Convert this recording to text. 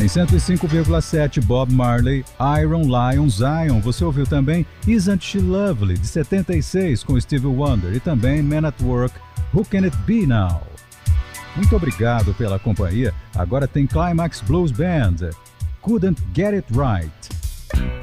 Em 105,7, Bob Marley, Iron Lion Zion. Você ouviu também Isn't She Lovely, de 76, com Stevie Wonder. E também Man at Work, Who Can It Be Now? Muito obrigado pela companhia. Agora tem Climax Blues Band, Couldn't Get It Right.